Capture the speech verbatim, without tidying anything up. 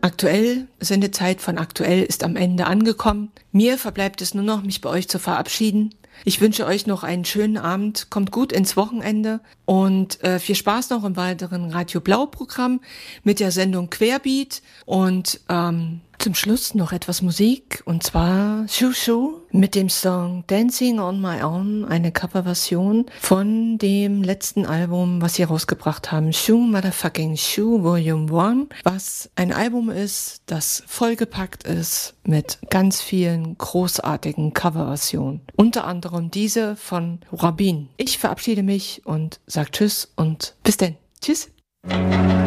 Aktuell, Sendezeit von Aktuell ist am Ende angekommen. Mir verbleibt es nur noch, mich bei euch zu verabschieden. Ich wünsche euch noch einen schönen Abend, kommt gut ins Wochenende und äh, viel Spaß noch im weiteren Radio Blau Programm mit der Sendung Querbeat und ähm, zum Schluss noch etwas Musik und zwar Shu Shu mit dem Song Dancing on My Own, eine Coverversion von dem letzten Album, was sie rausgebracht haben, Shu Motherfucking Shu Volume eins, was ein Album ist, das vollgepackt ist mit ganz vielen großartigen Coverversionen, unter anderem diese von Rabin. Ich verabschiede mich und sage Tschüss und bis denn. Tschüss.